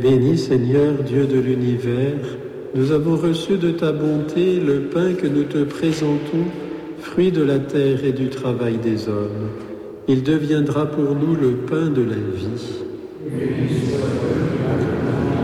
Béni Seigneur, Dieu de l'univers, nous avons reçu de ta bonté le pain que nous te présentons, fruit de la terre et du travail des hommes. Il deviendra pour nous le pain de la vie.